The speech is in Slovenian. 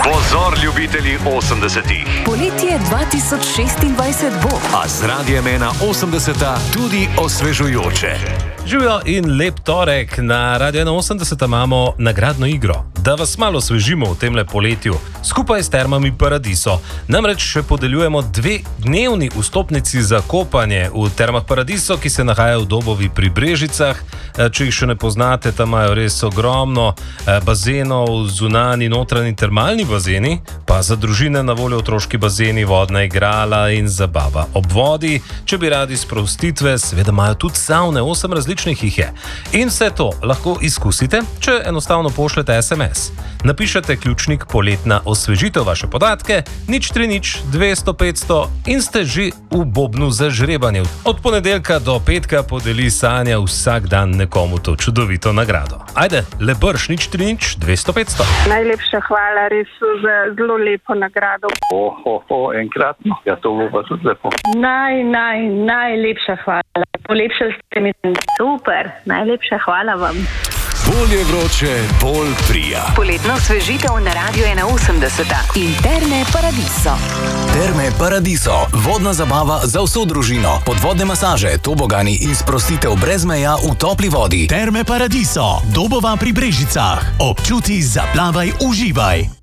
Pozor, ljubitelji 80-ih. Poletje 2026 bo. A z Radiem 81 tudi osvežujoče. Živijo in lep torek. Na Radio 81 imamo nagradno igro, da vas malo osvežimo v temle poletju, skupaj s Termami Paradiso. Namreč še podeljujemo 2-dnevni vstopnici za kopanje v Termah Paradiso, ki se nahajajo v Dobovi pri Brežicah. Če jih še ne poznate, tam imajo res ogromno bazenov, zunanji, notranji termalni bazeni, pa za družine na voljo otroški bazeni, vodna igrala in zabava ob vodi. Če bi radi sprostitve, seveda imajo tudi savne, 8 različnih jih je. In vse to lahko izkusite, če enostavno pošljete SMS. Napišete ključnik poletna osvežitev, vaše podatke, 030 200 500 in ste že v bobnu za žrebanje. Od ponedeljka do petka podeli Sanja vsak dan nekomu to čudovito nagrado. Ajde, le brž, 030 200 500. Najlepša hvala res za zelo lepo nagrado. Enkratno. Ja, to bo pa tudi lepo. Najlepša hvala. Polepšali ste mi. Super, najlepša hvala vam. Bolje vroče, bolj prija. Poletno osvežitev na Radio 81 in Terme Paradiso. Terme Paradiso, vodna zabava za vso družino, podvodne masaže, tobogani in sprostitev brez meja v topli vodi. Terme Paradiso, Dobova pri Brežicah. Občuti, zaplavaj, uživaj.